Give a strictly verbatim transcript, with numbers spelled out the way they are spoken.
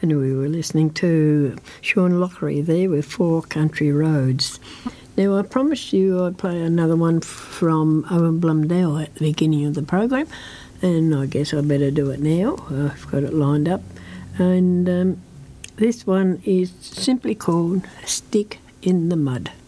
And we were listening to Sean Lockery there with Four Country Roads. Now, I promised you I'd play another one from Owen Blundell at the beginning of the program, and I guess I better do it now. I've got it lined up. And um, this one is simply called Stick in the Mud.